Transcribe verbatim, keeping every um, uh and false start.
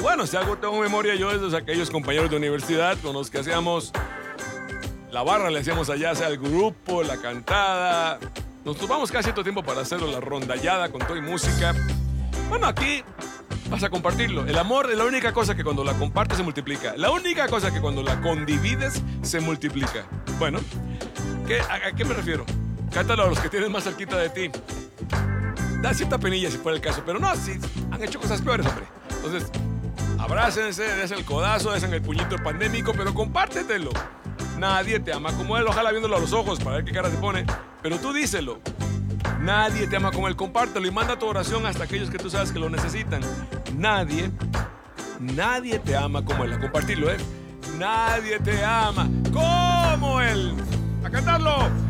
Bueno, si algo tengo memoria yo es de aquellos compañeros de universidad con los que hacíamos la barra, le hacíamos allá, sea el grupo, la cantada. Nos tomamos casi todo tiempo para hacerlo, la rondallada con todo y música. Bueno, aquí vas a compartirlo. El amor es la única cosa que cuando la compartes se multiplica. La única cosa que cuando la condivides se multiplica. Bueno, ¿qué, a, a qué me refiero? Cántalo a los que tienes más cerquita de ti. Da cierta penilla si fuera el caso, pero no, sí, han hecho cosas peores, hombre. Entonces, abrácense, des el codazo, des el puñito pandémico, pero compártetelo. Nadie te ama como él, ojalá viéndolo a los ojos para ver qué cara se pone, pero tú díselo. Nadie te ama como él, compártelo y manda tu oración hasta aquellos que tú sabes que lo necesitan. Nadie, nadie te ama como él, a compartirlo, ¿eh? Nadie te ama como él. ¡A cantarlo!